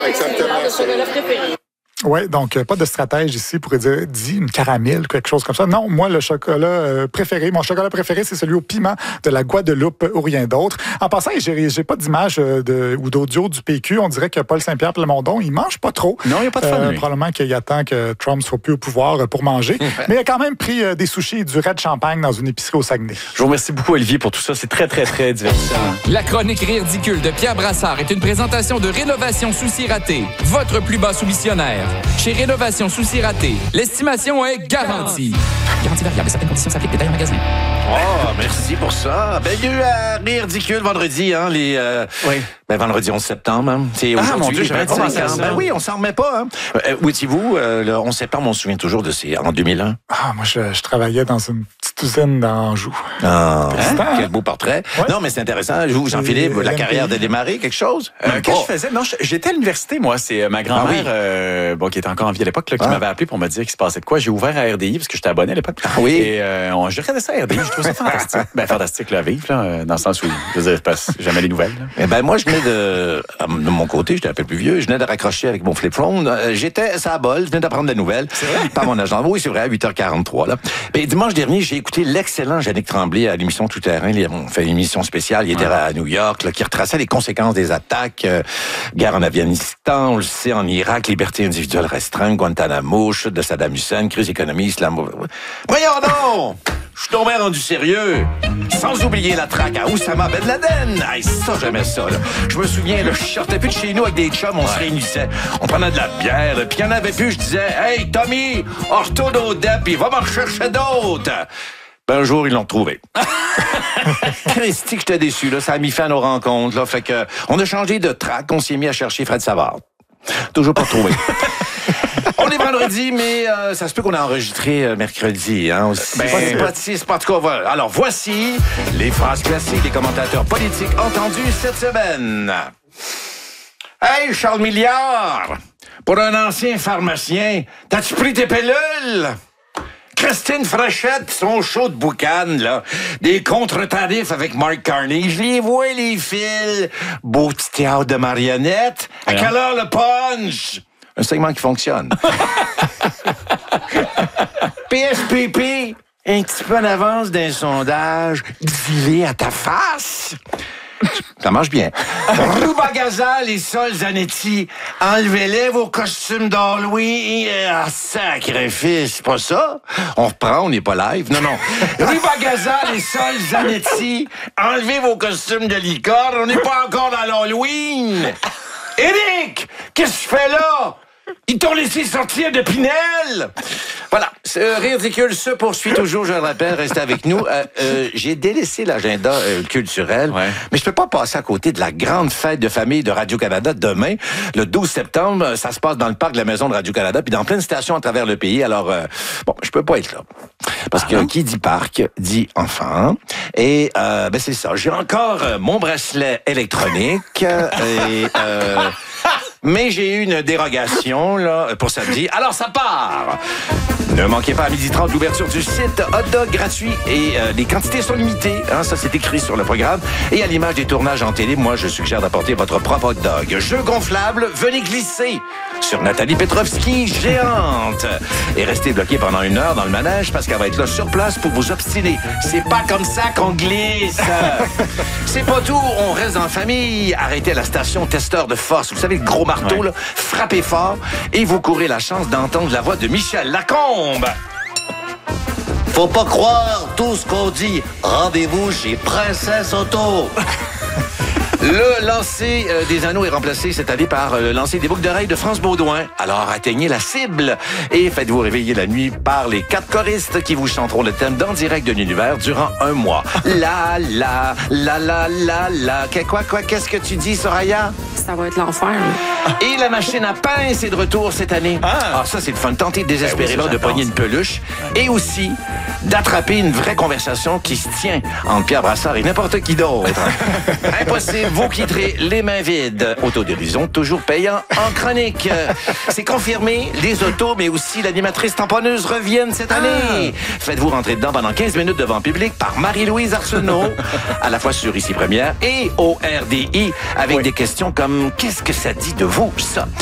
Exactement. C'est le chocolat préféré. Oui, donc pas de stratège ici pour dire une caramel, quelque chose comme ça. Non, moi, le chocolat préféré, mon chocolat préféré, c'est celui au piment de la Guadeloupe ou rien d'autre. En passant, j'ai pas d'image ou d'audio du PQ. On dirait que Paul Saint-Pierre Plamondon, il mange pas trop. Non, il n'y a pas de fun. Probablement qu'il attend que Trump soit plus au pouvoir pour manger. Mais il a quand même pris des sushis et du raid champagne dans une épicerie au Saguenay. Je vous remercie beaucoup, Olivier, pour tout ça. C'est très, très, très divertissant. La chronique Ridicule de Pierre Brassard est une présentation de Rénovation Souci Raté, votre plus bas soumissionnaire. Chez Rénovation Souci Raté, l'estimation est garantie. Garantie variable, certaines conditions s'appliquent, détails en magasin. Oh, merci pour ça. Ben, il y a eu Rire ridicule vendredi, hein, Oui. Ben, vendredi 11 septembre, hein. C'est aujourd'hui, mon Dieu, les j'avais pas 25 pensé à ans. ça. Ben oui, on s'en remet pas, hein. Oui, vous, le 11 septembre, on se souvient toujours de en 2001. Ah, moi, je travaillais dans une petite usine d'Anjou. Ah, Hein? quel beau portrait. Ouais. Non, mais c'est intéressant. Vous, Jean-Philippe, la carrière de démarrer, quelque chose? Qu'est-ce que je faisais? Non, j'étais à l'université, moi. C'est ma grand-mère, qui était encore en vie à l'époque, là, qui m'avait appelé pour me dire qu'il se passait de quoi. J'ai ouvert à RDI parce que j'étais abonné à l'époque. Oui. Et je regardais ça à RDI. Je trouvais ça fantastique. Ben, fantastique, là, à vivre, là, dans le sens où, je veux dire, je passe jamais les nouvelles. Là. Eh ben, moi, je venais de mon côté, j'étais un peu plus vieux, je venais de raccrocher avec mon flip-phone. J'étais à bol, je venais d'apprendre des nouvelles. C'est vrai? Par mon agent. Oui, c'est vrai, à 8h43, là. Ben, dimanche dernier, j'ai écouté l'excellent Yannick Tremblay à l'émission Tout Terrain. On fait une émission spéciale. Il était à New York, là, qui retraçait les conséquences des attaques. Guerre en Afghanistan, on le sait, en Irak, liberté individuelle restreinte, Guantanamo, chute de Saddam Hussein, crise économique, islamo... Voyons donc! Je suis tombé rendu sérieux. Sans oublier la traque à Oussama Ben Laden. Hey, ça, j'aimais ça, là. Je me souviens, là, je sortais plus de chez nous avec des chums, on se réunissait. On prenait de la bière, puis il y en avait plus, je disais, hey, Tommy, retourne au DEP, puis va m'en chercher d'autres. Ben, un jour, ils l'ont trouvé. Christy, que j'étais déçu, là. Ça a mis fin à nos rencontres, là. Fait que, on a changé de track, on s'est mis à chercher Fred Savard. Toujours pas trouvé. On est vendredi, mais ça se peut qu'on a enregistré mercredi. Hein, aussi. C'est pas en tout cas, voilà. Alors, voici les phrases classiques des commentateurs politiques entendus cette semaine. Hey, Charles Milliard! Pour un ancien pharmacien, t'as-tu pris tes pilules? Christine Fréchette, son show de boucan, là. Des contre-tarifs avec Mark Carney. Je les vois, les fils. Beau petit théâtre de marionnettes. À quelle heure le punch? Un segment qui fonctionne. PSPP, un petit peu en avance d'un sondage. Dis-le à ta face. Ça marche bien. Rubagaza, les sols Zanetti, enlevez-les vos costumes d'Halloween. Ah, sacrifice, c'est pas ça? On reprend, on n'est pas live. Non, non. Rubagaza, les sols Zanetti, enlevez vos costumes de licorne. On n'est pas encore dans l'Halloween. Éric, qu'est-ce que tu fais là? Ils t'ont laissé sortir de Pinel! Voilà, ce Rire ridicule se poursuit toujours, je le rappelle, restez avec nous. J'ai délaissé l'agenda culturel, mais je peux pas passer à côté de la grande fête de famille de Radio-Canada demain, le 12 septembre. Ça se passe dans le parc de la Maison de Radio-Canada, puis dans plein de stations à travers le pays. Alors, bon, je peux pas être là. Parce que qui dit parc, dit enfant. Et, ben c'est ça, j'ai encore mon bracelet électronique mais j'ai eu une dérogation là pour samedi. Alors ça part! Ne manquez pas à 12h30 l'ouverture du site. Hot dog gratuit et les quantités sont limitées. Hein, ça, c'est écrit sur le programme. Et à l'image des tournages en télé, moi, je suggère d'apporter votre propre hot dog. Jeu gonflable, venez glisser sur Nathalie Petrovski, géante. Et restez bloqué pendant 1 heure dans le manège parce qu'elle va être là sur place pour vous obstiner. C'est pas comme ça qu'on glisse. C'est pas tout, on reste en famille. Arrêtez à la station testeur de force. Vous savez, le gros marteau, là, frappez fort et vous courez la chance d'entendre la voix de Michel Lacombe. Faut pas croire tout ce qu'on dit. Rendez-vous chez Princesse Auto. Le lancer des anneaux est remplacé cette année par le lancer des boucles d'oreilles de France Baudouin. Alors atteignez la cible et faites-vous réveiller la nuit par les 4 choristes qui vous chanteront le thème d'En direct de l'univers durant 1 mois. La la la la la la. Quoi, qu'est-ce que tu dis, Soraya? Ça va être l'enfer. Et la machine à pince est de retour cette année. Ah ça, c'est le fun. Tentez désespérément de pogner une peluche et aussi d'attraper une vraie conversation qui se tient entre Pierre Brassard et n'importe qui d'autre. Impossible Vous quitterez les mains vides. Autodérision toujours payant en chronique. C'est confirmé, les autos, mais aussi l'animatrice tamponneuse reviennent cette année. Faites-vous rentrer dedans pendant 15 minutes devant public par Marie-Louise Arsenault, à la fois sur Ici Première et au RDI, avec des questions comme « Qu'est-ce que ça dit de vous, ça? »